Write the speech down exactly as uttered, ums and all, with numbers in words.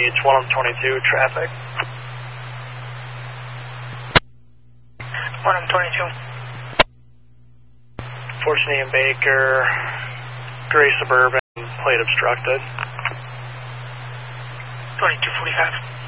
It's one M twenty-two traffic. one M twenty-two. Fortune and Baker, gray Suburban, plate obstructed. twenty-two forty-five.